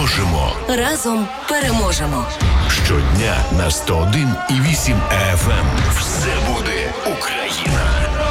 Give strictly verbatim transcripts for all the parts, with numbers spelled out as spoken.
можемо. Разом переможемо. Щодня на сто один і вісім еф ем. Все буде Україна.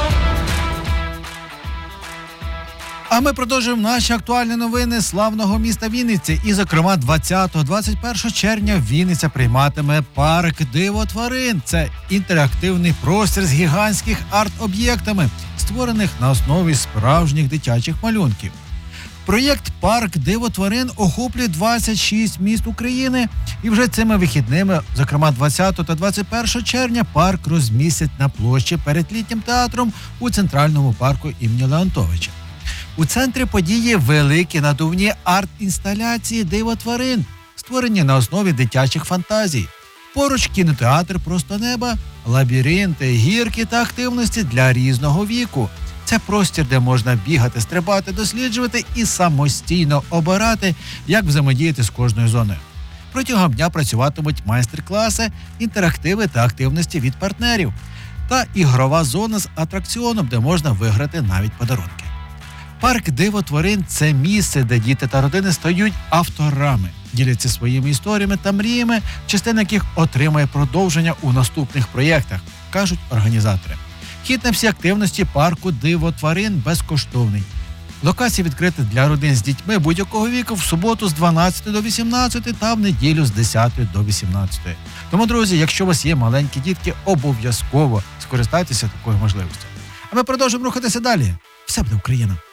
А ми продовжуємо наші актуальні новини славного міста Вінниці. І, зокрема, двадцятого - двадцять першого червня Вінниця прийматиме парк диво тварин. Це інтерактивний простір з гігантських арт-об'єктами, створених на основі справжніх дитячих малюнків. Проєкт «Парк диво тварин» охоплює двадцять шість міст України. І вже цими вихідними, зокрема двадцятого та двадцять першого червня, парк розмістять на площі перед літнім театром у Центральному парку імені Леонтовича. У центрі події великі надувні арт-інсталяції диво тварин, створені на основі дитячих фантазій. Поруч кінотеатр «Просто неба», лабіринти, гірки та активності для різного віку. Це простір, де можна бігати, стрибати, досліджувати і самостійно обирати, як взаємодіяти з кожною зоною. Протягом дня працюватимуть майстер-класи, інтерактиви та активності від партнерів. Та ігрова зона з атракціоном, де можна виграти навіть подарунки. Парк диво тварин – це місце, де діти та родини стають авторами, діляться своїми історіями та мріями, частина яких отримає продовження у наступних проєктах, кажуть організатори. Вхід на всі активності парку диво тварин безкоштовний. Локація відкрита для родин з дітьми будь-якого віку в суботу з дванадцятої до вісімнадцятої та в неділю з десятої до вісімнадцятої. Тому, друзі, якщо у вас є маленькі дітки, обов'язково скористайтеся такою можливістю. А ми продовжуємо рухатися далі. Все буде Україна!